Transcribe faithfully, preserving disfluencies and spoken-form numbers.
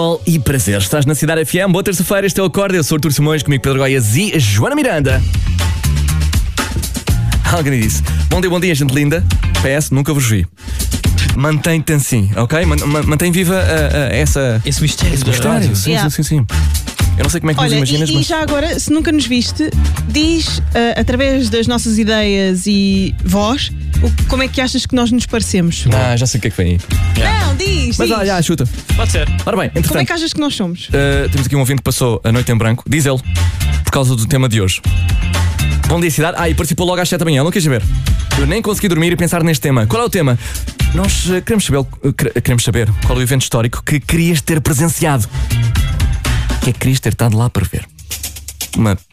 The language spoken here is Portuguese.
E prazer, estás na Cidade F M, boa terça-feira, este é o Acorda, eu sou o Artur Simões, comigo Pedro Goiás e a Joana Miranda. Alguém disse, bom dia, bom dia, gente linda, P S, nunca vos vi. Mantém-te assim, ok? Mantém viva uh, uh, essa... Esse mistério. Esse mistério, sim, yeah. sim, sim, sim. Eu não sei como é que Olha, nos imaginas, e, mas... e já agora, se nunca nos viste, diz, uh, através das nossas ideias e voz, o, como é que achas que nós nos parecemos? Ah, já sei o que é que vem aí. Yeah. Não, diz, Mas diz. olha, ah, chuta. Pode ser. Ora bem, entretanto... Como é que achas que nós somos? Uh, temos aqui um ouvinte que passou a noite em branco, diz ele, por causa do tema de hoje. Bom dia, cidade. Ah, e participou logo às sete da manhã, não queres ver? Eu nem consegui dormir e pensar neste tema. Qual é o tema? Nós uh, queremos, saber, uh, queremos saber qual é o evento histórico que querias ter presenciado. O que é que querias ter estado lá para ver? Uma